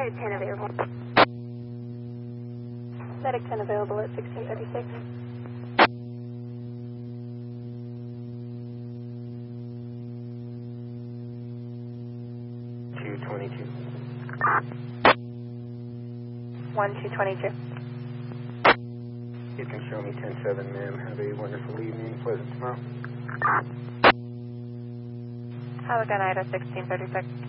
Medic 10 available. Medic 10 available at 1636. $222. 1222. You can show me 10-7, ma'am. Have a wonderful evening. Pleasant tomorrow. Have a good night at 1636.